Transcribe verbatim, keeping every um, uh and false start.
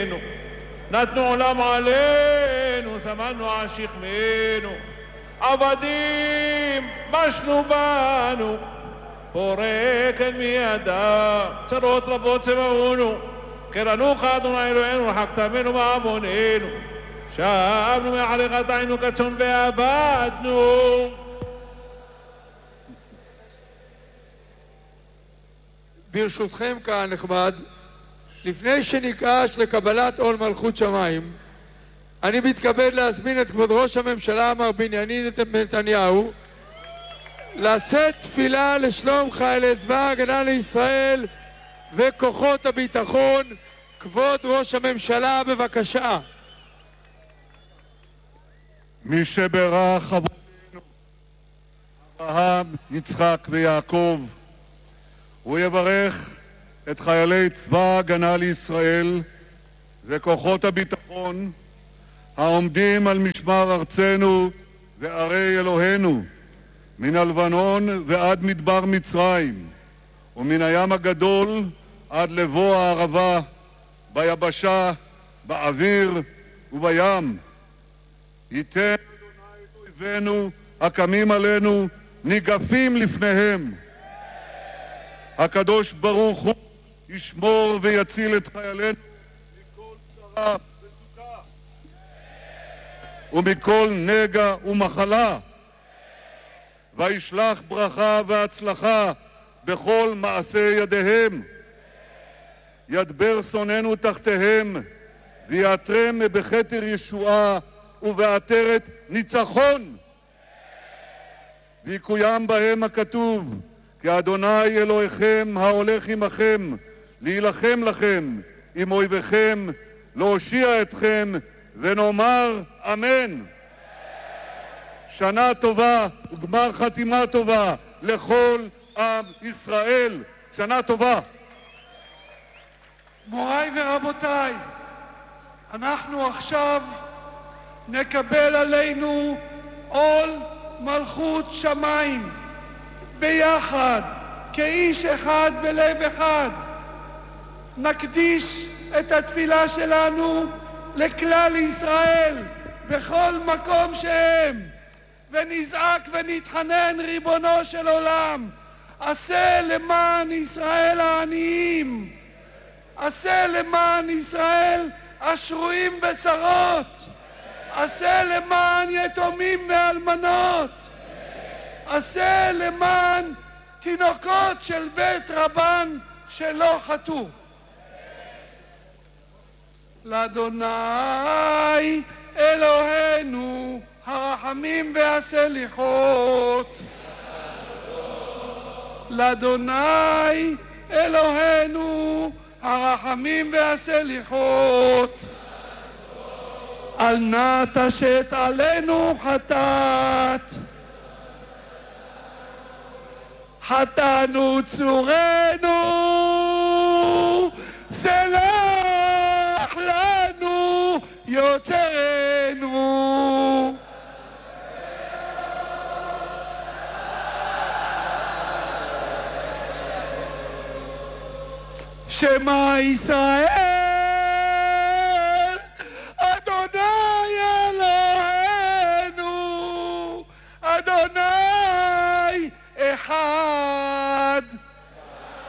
נתנו עולם עלינו, שמענו על שכמנו, עבדים משנו בנו, פורק אל מידם, צרות רבות סבבונו, קרנוך אדוני אלוהינו, רחקת ממנו מעווננו, שבנו מעליך חטאינו כצאן ועבדנו. ברשותכם קהל נכבד, לפני שניגש לקבלת עול מלכות שמיים, אני מתכבד להזמין את כבוד ראש הממשלה מר בנימין נתניהו לשאת תפילה לשלום חיילי צבא ההגנה לישראל וכוחות הביטחון. כבוד ראש הממשלה, בבקשה. מי שברך אבותינו אברהם, יצחק ויעקב, הוא יברך את חיילי צבא ההגנה לישראל וכוחות הביטחון העומדים על משמר ארצנו וערי אלוהינו, מן הלבנון ועד מדבר מצרים, ומן הים הגדול עד לבוא הערבה, ביבשה, באוויר ובים. ייתן אדוני את אויבינו הקמים עלינו ניגפים לפניהם. הקדוש ברוך הוא ישמור ויציל את חיילינו מכל צרה וזוקה ומכל נגע ומחלה, וישלח ברכה והצלחה בכל מעשי ידיהם. ידבר שונאינו תחתיהם, ויעטרם בכתר ישועה ובעטרת ניצחון. ויקוים בהם הכתוב, כי אדוני אלוהיכם ההולך עמכם, להילחם לכם עם אויביכם, להושיע אתכם, ונאמר אמן. שנה טובה וגמר חתימה טובה לכל עם ישראל. שנה טובה. מוריי ורבותיי, אנחנו עכשיו נקבל עלינו עול מלכות שמיים ביחד, כאיש אחד בלב אחד. נקדיש את התפילה שלנו לכלל ישראל בכל מקום שהם, ונזעק ונתחנן, ריבונו של עולם, עשה למען ישראל העניים, עשה למען ישראל השרויים בצרות, עשה למען יתומים ואלמנות, עשה למען תינוקות של בית רבן שלא חטאו. לאדוני אלוהינו הרחמים והסליחות, לאדוני אלוהינו הרחמים והסליחות, אל נא תשת עלינו חטאת, חטאנו צורנו, סלח לנו יוצרנו. שמע ישראל